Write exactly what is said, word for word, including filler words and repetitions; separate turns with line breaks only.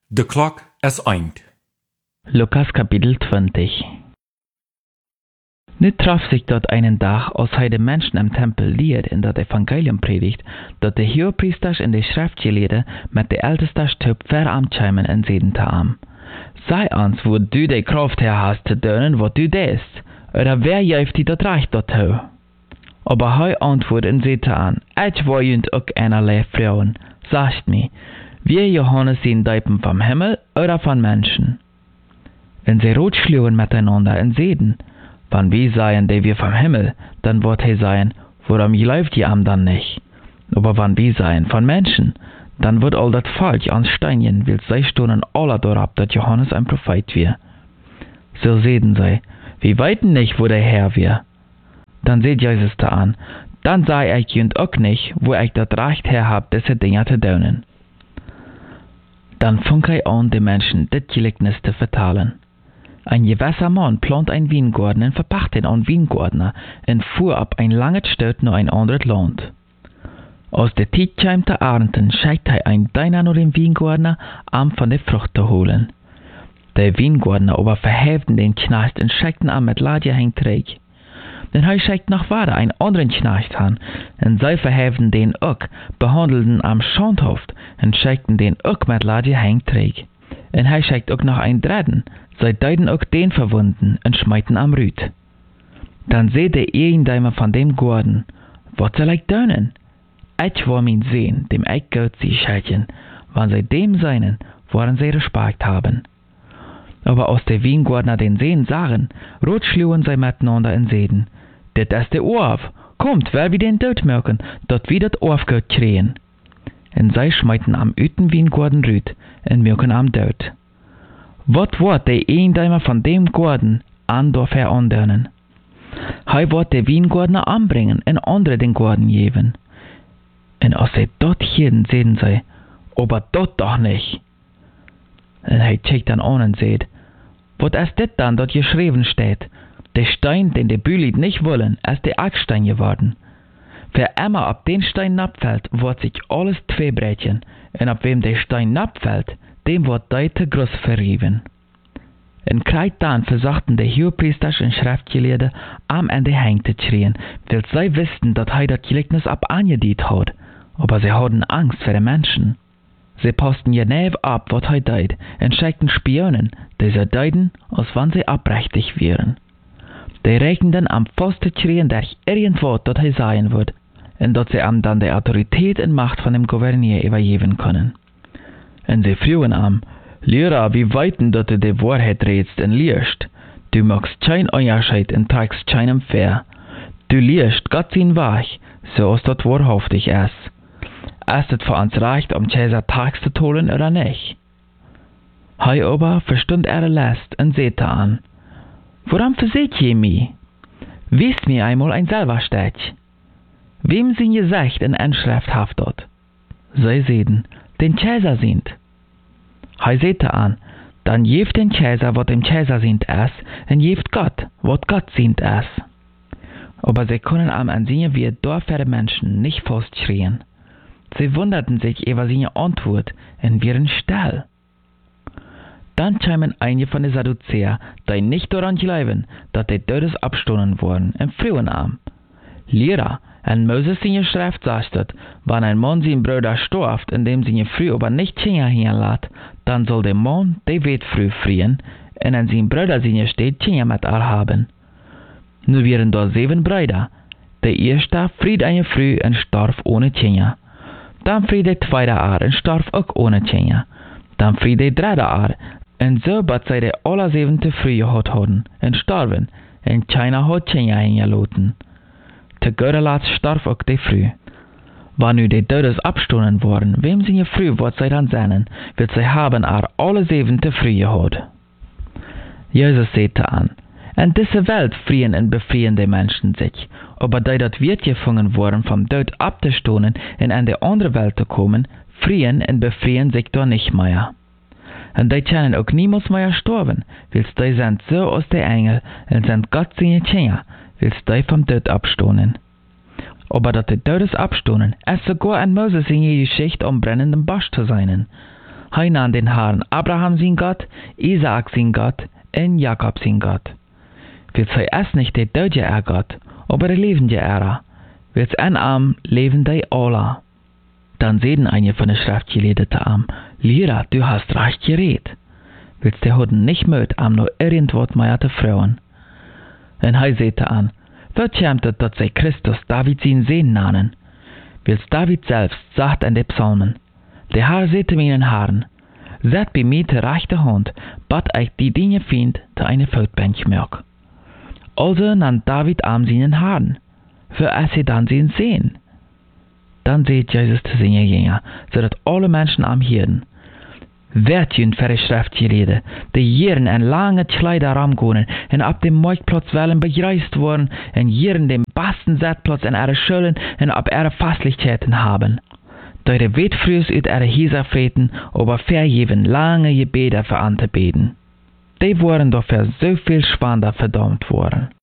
De klok is eind.
Lukas Kapitel zwanzig. Nu traf sich dort einen Tag, als hij de Menschen im Tempel leert in dat Evangelium predigt, dat de Hohepriesters en de Schriftgeleerden met de Ältestas Typ verarmtscheimen en zeden te am. Sei ons, wo du de Kraft her hast te doen, wat du deest, oder wer juift die dat recht dazu? Aber hij antwoordt en zei te aan, ich war junt ook einerlei Frauen, sagt mir, wir Johannes sind Deipen vom Himmel oder von Menschen? En sie rotschluwen miteinander en zeden, wann wir seien, die wir vom Himmel, dann wird er sein, warum läuft ihr am dann nicht? Aber wann wir seien von Menschen, dann wird all dat falsch ans Steinchen, will sei stunden alle dorab, dat Johannes ein Prophet wir. So sehen sie, wir weiten nicht, wo der Herr wir. Dann seht Jesus da an, dann sei ich jünd auch nicht, wo ich dat Recht her hab, diese Dinge zu tun. Dann fang er an, die Menschen dit Gleichnis zu vertalen. Ein gewisser Mann plant ein Weingarten und verpacht ihn an Weingärtner und fuhr ab ein langes Stück nach ein anderes Land. Als der Zeit kam zu ernten, schickt er ein Diener nach dem Weingärtner, um von der Frucht zu holen. Der Weingärtner aber verheften den Knecht und schickten ihn mit Ladje hin zurück. Denn er schickt noch weiter einen anderen Knecht an, und sie verheften den auch, behandelten am schandhaft und schickten den auch mit Ladje hin zurück. Und er schickt auch noch einen dritten, sie deuten auch den verwunden und schmeiten am Rüt. Dann seht der Ehendeimer von dem Garten, was soll ich tun? Ich war mein Sehen, dem ich Gott sie schätzen, wann sie dem seinen, woran sie Respekt haben. Aber aus der Weingärtner den Sehen sahen, rotschluwen sie miteinander in Seden. Det ist der Orf, kommt, wer wir den Tod merken, dort wir das Orf Gott kriegen. Und sie schmeiten am Üten Weingarten Rüt und merken am Tod. Wat wird der Ehendeimer von dem Garten an dafür andörnen? Hij wird der Weingärtner anbringen und andere den Garten geben. Und als sie dort hielten, sehen sie, aber dort doch nicht. Und er checkt dann an und sagt, was ist das dann, dort geschrieben steht? Der Stein, den die Bühlit nicht wollen, ist der Eckstein geworden. Wer immer ab den Stein abfällt, wird sich alles zweibrechen, und ab wem der Stein abfällt, dem wird deite groß verrieben. Und gleich dann versuchten die Hohepriester und Schriftgelehrten, am Ende hängt zu schreien, weil sie wussten, dass er das Gleichnis ab angedient hat, aber sie hatten Angst vor den Menschen. Sie passten genau ab, was er deut, und schickten Spionen, die sie deuten, als wenn sie abrechtig wären. Die rechneten am festen schreien durch irgendwas, das er sein wird, und dass sie ihm dann die Autorität und Macht von dem Gouverneur übergeben können. Und sie frühen am, Lehrer, wie weiten, dass du die Wahrheit redest und liest. Du machst kein Unterschied und trägst keinem fair. Du liest Gott sein Weg, so als das wahrhaftig ist. Ist es für uns recht, um Cäsar Tax zu holen oder nicht? Hei aber verstund er Last und sehte an. Warum verseht ihr mich? Wisst mir einmal ein selber Stech. Wem sind gesagt in Inschrift haftet? Sie sehen, den Cäsar sind. Hei sehte an, dann jeft den Cäsar, wat dem Cäsar sind es, und jeft Gott, wat Gott sind es. Aber sie können am ansehen, wie dort für die Menschen nicht festschrien. Sie wunderten sich über seine Antwort und waren still. Dann kamen einige von den Sadduzäer, die nicht daran glauben, dass die Todes abgestoßen wurden, und frühen an. Lehrer, en Moses in je Schrift sagt, wenn ein Mann seinen Bruder stirbt, indem sie ihn früh aber nicht Kinder hinlässt, dann soll der Mann, der wird früh frieren, und an seinen Bruder seine steht Kinder mit er haben. Nun wären da sieben Brüder. Der erste fried eine früh und starb ohne Kinder. Dann fried der zweite Jahr und starb auch ohne Kinder. Dann fried der dritte Jahr, und so bat sie die alle sieben zu früh gehabt haben, und starben, und keiner hat Kinder hingelassen. Te Görelatz starb auch die früh. Wann nu die Todes abgestoßen worden, wem sie früh wird sie dann sehnen, wird sie haben er alle sieben te früh gehad. Jesus sagte an, in dieser Welt frieren und befrieren die Menschen sich, aber die dort wird gefangen worden, vom Tod abzustoßen und in die andere Welt zu kommen, frieren und befrieren sich da nicht mehr. Und die können auch niemals mehr sterben, weil die sind so aus der Engel und sind Gott seine Kinder, willst du vom Tod abstoßen. Aber dass die Todes abstoßen, ist sogar an Moses in die Geschichte am brennenden Busch zu sein. hij nan den Herrn Abraham sein Gott, Isaak sein Gott en Jakob sein Gott. Wilt zij es nicht de dödje er Gott, aber de levende era, wilt en am leven de alla. Dann sehen einige von den Schriftgelehrten zu am, Lehrer, du hast recht geredet. Willst du heute nicht möt am nur irgendwas mehr zu fragen? Und er sagte an, wird kämt es, dass sie Christus David sein Sehen nannen? Willst David selbst sagt in den Psalmen, der Herr sagte meinen Herrn, set bei mir zur rechten Hand, bat ich die Dinge find, zu eine Voetbank merk. Also nannt David am seinen Herrn, für es sie dann sein Sehen. Dann seht Jesus zu seinen Jünger, so dass alle Menschen am Hirden. Werd jün für die Schriftgelehrten, die Jieren en lange Kleider ramgonen en ab dem Marktplatz wollen begeist worden en Jieren den besten Sitzplatz in ihre Schulen en ab ihre Fastlichkeiten haben. Da die Wettfrühs ut ihre Häuser feten, aber verjeven lange Gebete für anzubeten. Die wurden dafür so viel Schwander verdammt worden.